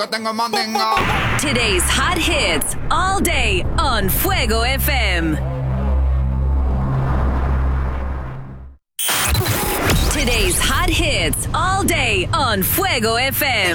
Yo tengo mandinga. Today's hot hits all day on Fuego FM. Today's hot hits all day on Fuego FM.